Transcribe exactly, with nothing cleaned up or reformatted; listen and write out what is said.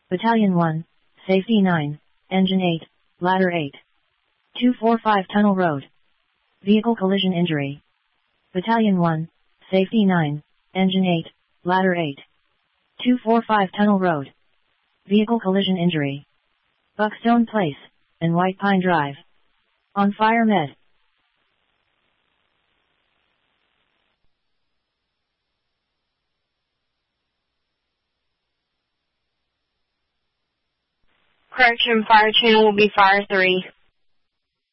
Battalion one, Safety nine, Engine eight, Ladder eight. two forty-five Tunnel Road. Vehicle collision injury. Battalion one, Safety nine, Engine eight, Ladder eight. two forty-five Tunnel Road. Vehicle collision injury. Buckstone Place, and White Pine Drive. On fire med. Correction, fire channel will be fire three.